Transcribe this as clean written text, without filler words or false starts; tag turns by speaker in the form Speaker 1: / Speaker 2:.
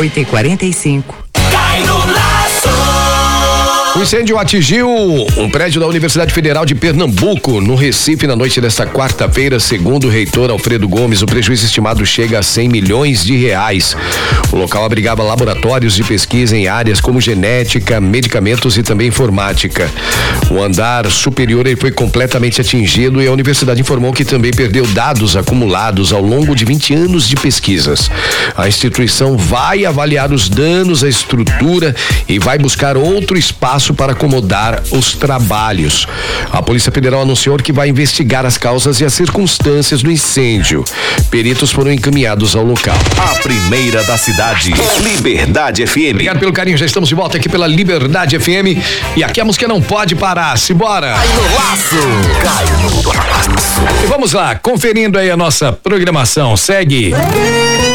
Speaker 1: 8h45.
Speaker 2: Cai no laço.
Speaker 3: O incêndio atingiu um prédio da Universidade Federal de Pernambuco, no Recife, na noite desta quarta-feira. Segundo o reitor Alfredo Gomes, o prejuízo estimado chega a 100 milhões de reais. O local abrigava laboratórios de pesquisa em áreas como genética, medicamentos e também informática. O andar superior ele foi completamente atingido e a universidade informou que também perdeu dados acumulados ao longo de 20 anos de pesquisas. A instituição vai avaliar os danos à estrutura e vai buscar outro espaço para acomodar os trabalhos. A Polícia Federal anunciou que vai investigar as causas e as circunstâncias do incêndio. Peritos foram encaminhados ao local.
Speaker 4: A primeira da cidade, Liberdade FM.
Speaker 3: Obrigado pelo carinho, já estamos de volta aqui pela Liberdade FM e aqui a música não pode parar, simbora!
Speaker 4: Cai no laço! Cai no laço!
Speaker 3: E vamos lá, conferindo aí a nossa programação, segue